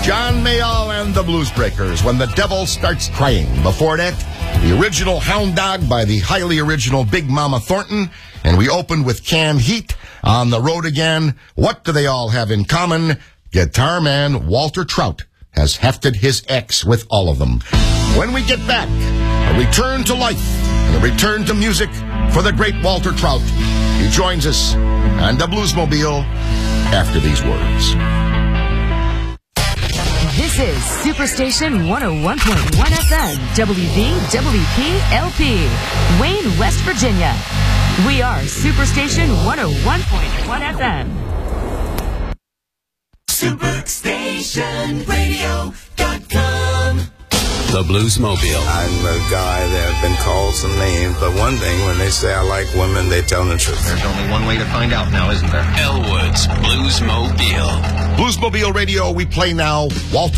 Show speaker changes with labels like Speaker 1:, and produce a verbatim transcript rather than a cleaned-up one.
Speaker 1: John Mayall and the Blues Breakers, When the Devil Starts Crying. Before that, the original Hound Dog by the highly original Big Mama Thornton. And we opened with Canned Heat, On the Road Again. What do they all have in common? Guitar man Walter Trout has hefted his X with all of them. When we get back, a return to life and a return to music for the great Walter Trout. He joins us on the Bluesmobile after these words.
Speaker 2: This is Superstation one oh one point one F M, W V W P L P, Wayne, West Virginia. We are Superstation one oh one point one F M.
Speaker 3: Superstation Radio dot com.
Speaker 4: The Bluesmobile.
Speaker 5: I'm a guy that have been called some names, but one thing, when they say I like women, they tell the truth.
Speaker 6: There's only one way to find out now, isn't there?
Speaker 4: Elwood's Bluesmobile.
Speaker 1: Bluesmobile Radio, we play now Walter